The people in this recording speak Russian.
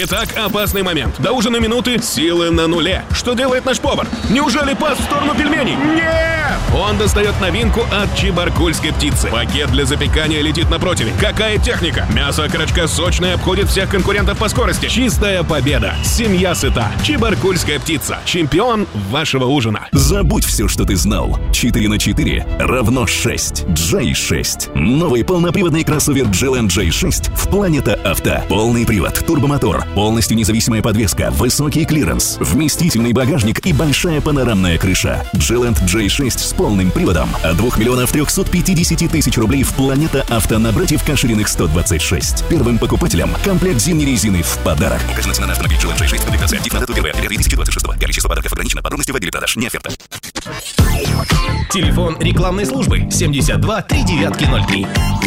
Итак, опасный момент. До ужина минуты, силы на нуле. Что делает наш повар? Неужели пас в сторону пельменей? Нет! Он достает новинку от чебаркульской птицы. Пакет для запекания летит на противень. Какая техника? Мясо окорочка сочное, обходит всех конкурентов по скорости. Чистая победа. Семья сыта. Чебаркульская птица. Чемпион вашего ужина. Забудь все, что ты знал. 4 на 4 равно 6. J6. Новый полноприводный кроссовер GLand J6 в Планета Авто. Полный привод, турбомотор, полностью независимая подвеска, высокий клиренс, вместительный багажник и большая панорамная крыша. GLand J6 с полным приводом от 2 миллионов 350 тысяч рублей в Планета Авто на братьев Кашириных 126. Первым покупателям комплект зимней резины в подарок. Указана цена на автомобиль GLand J6. Комплектация актив на дату 1 апреля 2026. Количество подарков ограничено. Подробности в отделе продаж. Не оферта. Телефон рекламной службы 72 3903.